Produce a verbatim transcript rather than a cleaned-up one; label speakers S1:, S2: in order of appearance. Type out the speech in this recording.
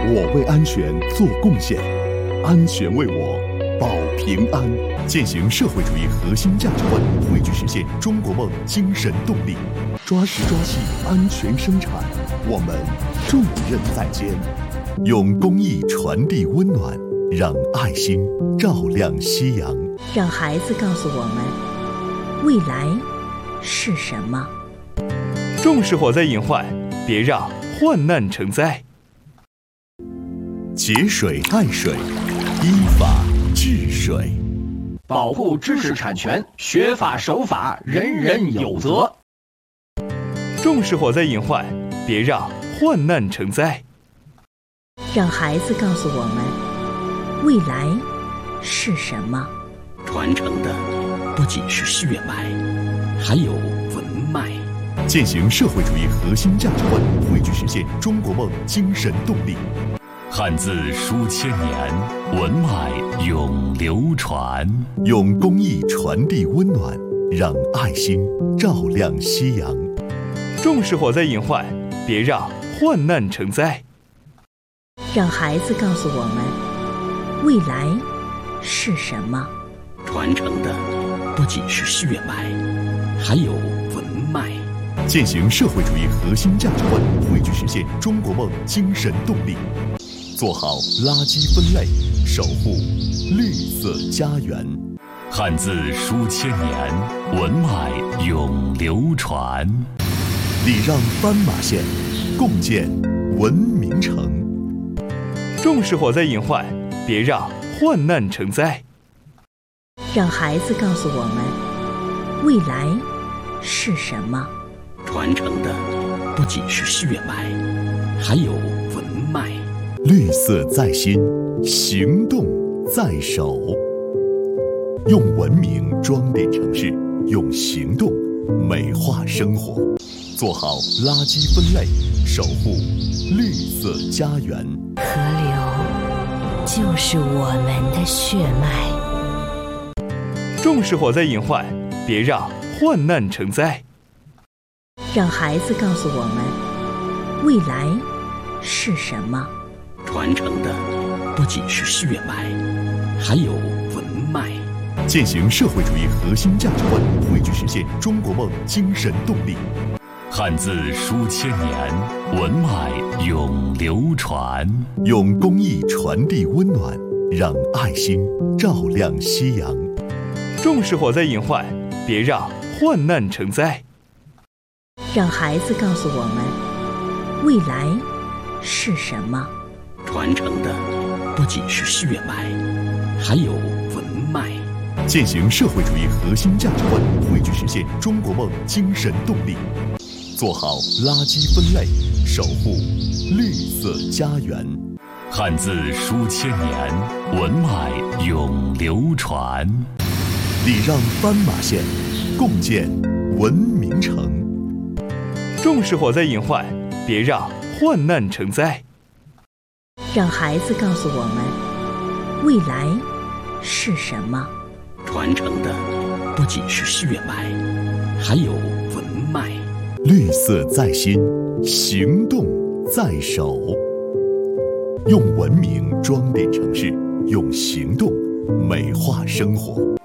S1: 我为安全做贡献，安全为我保平安。践行社会主义核心价值观，汇聚实现中国梦精神动力，抓实抓细安全生产，我们重任在肩。用公益传递温暖，让爱心照亮夕阳。
S2: 让孩子告诉我们，未来是什么？
S3: 重视火灾隐患，别让患难成灾。
S1: 节水爱水，依法治水。
S4: 保护知识产权，学法守法，人人有责。
S3: 重视火灾隐患，别让患难成灾。
S2: 让孩子告诉我们，未来是什么？
S5: 传承的不仅是血脉，还有文脉。
S1: 践行社会主义核心价值观，汇聚实现中国梦精神动力。
S5: 汉字书千年，文脉永流传。
S1: 用公益传递温暖，让爱心照亮夕阳。
S3: 重视火灾隐患，别让患难成灾。
S2: 让孩子告诉我们，未来是什么？
S5: 传承的不仅是血脉，还有文脉。
S1: 践行社会主义核心价值观，汇聚实现中国梦精神动力。做好垃圾分类，守护绿色家园。
S5: 汉字书千年，文脉永流传。
S1: 礼让斑马线，共建文明城。
S3: 重视火灾隐患，别让患难成灾。
S2: 让孩子告诉我们，未来是什么？
S5: 传承的不仅是血脉，还有文脉。
S1: 绿色在心，行动在手。用文明装点城市，用行动美化生活。做好垃圾分类，守护绿色家园。
S6: 河流就是我们的血脉。
S3: 重视火灾隐患，别让患难成灾。
S2: 让孩子告诉我们，未来是什么？
S5: 传承的不仅是血脉，还有文脉。
S1: 践行社会主义核心价值观，汇聚实现中国梦精神动力。
S5: 汉字书千年，文脉永流传。
S1: 用公益传递温暖，让爱心照亮夕阳。
S3: 重视火灾隐患，别让患难成灾。
S2: 让孩子告诉我们，未来是什么？
S5: 传承的不仅是血脉，还有文脉。
S1: 践行社会主义核心价值观，汇聚实现中国梦精神动力。做好垃圾分类，守护绿色家园。
S5: 汉字书千年，文脉永流传。
S1: 礼让斑马线，共建文明城。
S3: 重视火灾隐患，别让患难成灾。
S2: 让孩子告诉我们，未来是什么？
S5: 传承的不仅是血脉，还有文脉。
S1: 绿色在心，行动在手。用文明装点城市，用行动美化生活。